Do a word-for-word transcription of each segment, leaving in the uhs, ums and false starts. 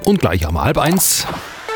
Und gleich um halb eins.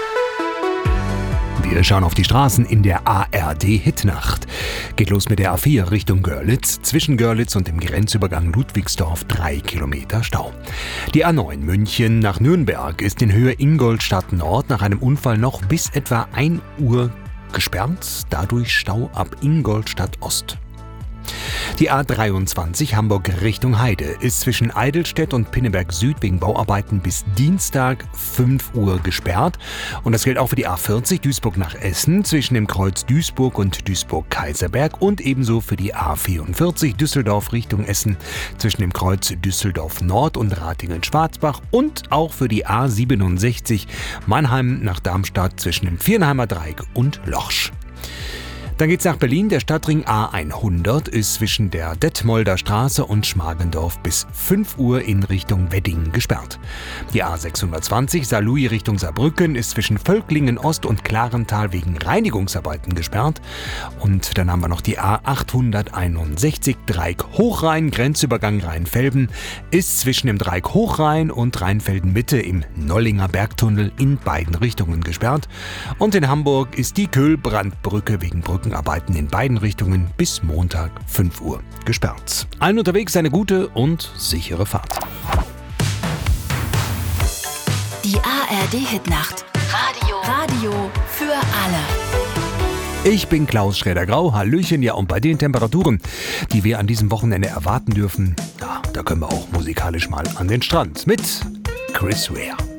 Wir schauen auf die Straßen in der A R D-Hitnacht. Geht los mit der A vier Richtung Görlitz. Zwischen Görlitz und dem Grenzübergang Ludwigsdorf drei Kilometer Stau. Die A neun München nach Nürnberg ist in Höhe Ingolstadt Nord nach einem Unfall noch bis etwa ein Uhr gesperrt. Dadurch Stau ab Ingolstadt Ost. Die A dreiundzwanzig Hamburg Richtung Heide ist zwischen Eidelstedt und Pinneberg Süd wegen Bauarbeiten bis Dienstag fünf Uhr gesperrt. Und das gilt auch für die A vierzig Duisburg nach Essen zwischen dem Kreuz Duisburg und Duisburg-Kaiserberg und ebenso für die A vierundvierzig Düsseldorf Richtung Essen zwischen dem Kreuz Düsseldorf Nord und Ratingen-Schwarzbach und auch für die A siebenundsechzig Mannheim nach Darmstadt zwischen dem Viernheimer Dreieck und Lorsch. Dann geht's nach Berlin. Der Stadtring A hundert ist zwischen der Detmolder Straße und Schmargendorf bis fünf Uhr in Richtung Wedding gesperrt. Die A sechshundertzwanzig Saarlouis Richtung Saarbrücken ist zwischen Völklingen Ost und Klarental wegen Reinigungsarbeiten gesperrt. Und dann haben wir noch die A achthunderteinundsechzig Dreieck Hochrhein, Grenzübergang Rheinfelden, ist zwischen dem Dreieck Hochrhein und Rheinfelden Mitte im Nollinger Bergtunnel in beiden Richtungen gesperrt. Und in Hamburg ist die Köhlbrandbrücke wegen Brücken Arbeiten in beiden Richtungen bis Montag fünf Uhr gesperrt. Allen unterwegs eine gute und sichere Fahrt. Die A R D-Hitnacht. Radio. Radio für alle. Ich bin Klaus Schräder-Grau, Hallöchen, ja, und bei den Temperaturen, die wir an diesem Wochenende erwarten dürfen, da, da können wir auch musikalisch mal an den Strand mit Chris Ware.